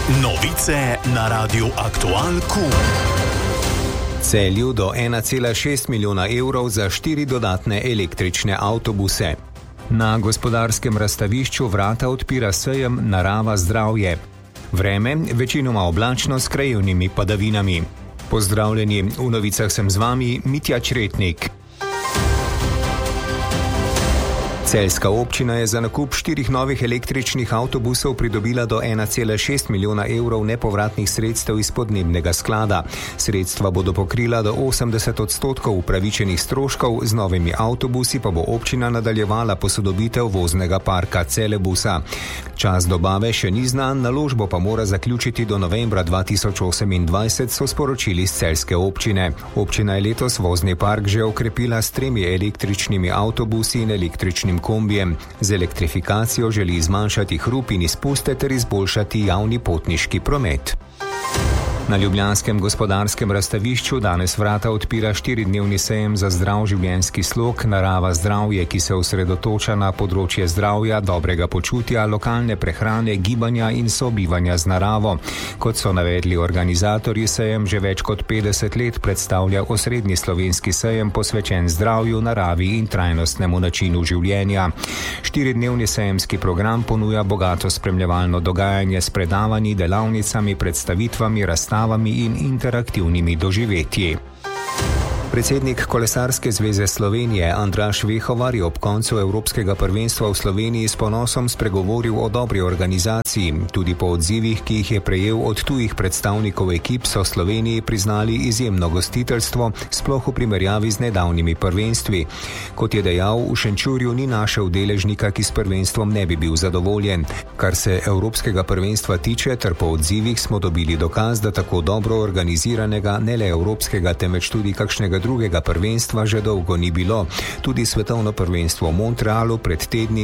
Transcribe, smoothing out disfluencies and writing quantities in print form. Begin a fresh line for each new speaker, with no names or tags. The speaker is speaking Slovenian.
Novice na Radiu Aktual Q.
Celju do 1,6 milijona evrov za 4 dodatne električne avtobuse. Na gospodarskem razstavišču vrata odpira sejem Narava zdravje. Vreme večinoma oblačno s krajevnimi padavinami. Pozdravljeni, v novicah sem z vami Mitja Čretnik. Celjska občina je za nakup 4 novih električnih avtobusov pridobila do 1,6 milijona evrov nepovratnih sredstev iz podnebnega sklada. Sredstva bodo pokrila do 80% upravičenih stroškov, z novimi avtobusi pa bo občina nadaljevala posodobitev voznega parka Celebusa. Čas dobave še ni znan, naložbo pa mora zaključiti do novembra 2028, so sporočili iz celjske občine. Občina je letos vozni park že okrepila s 3 električnimi avtobusi in električnim kombijem. Z elektrifikacijo želi zmanjšati hrup in izpuste ter izboljšati javni potniški promet. Na ljubljanskem gospodarskem razstavišču danes vrata odpira 4-dnevni sejem za zdrav življenjski slog Narava zdravje, ki se osredotoča na področje zdravja, dobrega počutja, lokalne prehrane, gibanja in sobivanja z naravo. Kot so navedli organizatorji, sejem že več kot 50 let predstavlja osrednji slovenski sejem posvečen zdravju, naravi in trajnostnemu načinu življenja. 4-dnevni sejemski program ponuja bogato spremljevalno dogajanje s predavanji, delavnicami, predstavitvami, razstavami in interaktivnimi doživetji. Predsednik Kolesarske zveze Slovenije Andraž Vehovar je ob koncu Evropskega prvenstva v Sloveniji s ponosom spregovoril o dobri organizaciji. Tudi po odzivih, ki jih je prejel od tujih predstavnikov ekip, so Sloveniji priznali izjemno gostiteljstvo, sploh v primerjavi z nedavnimi prvenstvi. Kot je dejal, v Šenčurju ni našel deležnika, ki s prvenstvom ne bi bil zadovoljen. Kar se Evropskega prvenstva tiče, ter po odzivih smo dobili dokaz, da tako dobro organiziranega ne le evropskega, temveč tudi kakšnega drugega prvenstva že dolgo ni bilo. Tudi svetovno prvenstvo v Montrealu pred tedni